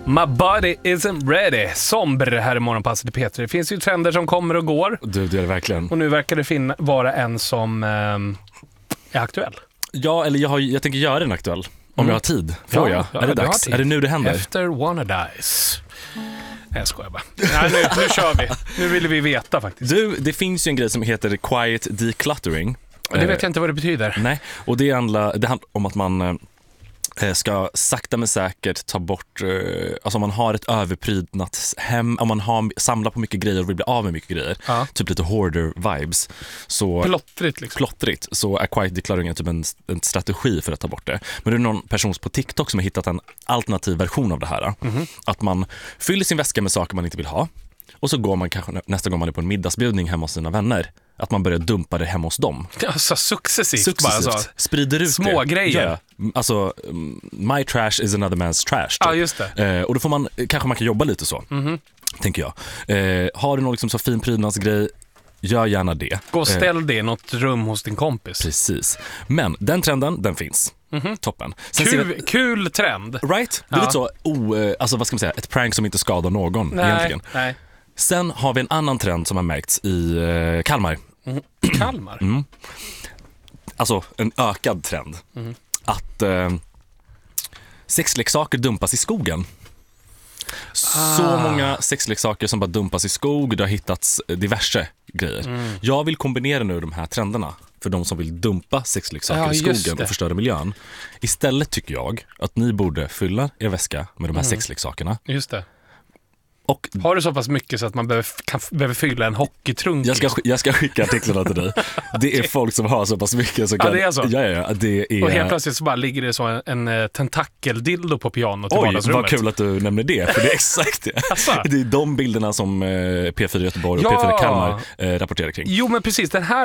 My body isn't ready. Somber här i morgonpasset i Peter. Det finns ju trender som kommer och går. Du, det är det verkligen. Och nu verkar det vara en som är aktuell. Ja, eller jag tänker göra den aktuell. Om jag har tid, får jag. Ja, är det dags? Är det nu det händer? Efter Wannadies. Nej, jag skojar bara. Nej, nu kör vi. Nu vill vi veta faktiskt. Du, det finns ju en grej som heter quiet decluttering. Det vet jag inte vad det betyder. Nej, och det handlar om att man ska sakta men säkert ta bort, alltså om man har ett överprydnat hem, om man samlar på mycket grejer och vill bli av med mycket grejer, typ lite hoarder-vibes. Så, plottrigt liksom. Plottrigt, så är quiet decluttering typ en strategi för att ta bort det. Men det är någon person på TikTok som har hittat en alternativ version av det här. Att man fyller sin väska med saker man inte vill ha. Och så går man kanske nästa gång man är på en middagsbjudning hemma hos sina vänner, att man börjar dumpa det hemma hos dem. Alltså successivt. Bara så. Sprider ut små det. Grejer. Ja, alltså, my trash is another man's trash. Typ. Ja, just det. Och då får man, kanske man kan jobba lite så, tänker jag. Har du någon liksom så fin prydnadsgrej, gör gärna det. Gå och ställ det i något rum hos din kompis. Precis. Men den trenden, den finns. Toppen. Kul trend. Right? Det är lite så, alltså vad ska man säga, ett prank som inte skadar någon egentligen. Nej. Sen har vi en annan trend som har märkts i Kalmar. Kalmar? Alltså en ökad trend. Att sexleksaker dumpas i skogen. Så många sexleksaker som bara dumpas i skog. Det har hittats diverse grejer. Jag vill kombinera nu de här trenderna för de som vill dumpa sexleksaker i skogen och förstöra miljön. Istället tycker jag att ni borde fylla er väska med de här sexleksakerna. Just det. Och har du så pass mycket så att man behöver fylla en hockeytrunk? Jag ska skicka artiklarna till dig. Det är folk som har så pass mycket som kan... det är så? Ja, det är... Och helt plötsligt så bara ligger det så en tentakeldildo på pianot i vardagsrummet. Vad kul att du nämner det, för det är exakt det. Alltså. Det är de bilderna som P4 Göteborg och P4 Kalmar rapporterar kring. Jo, men precis. Den här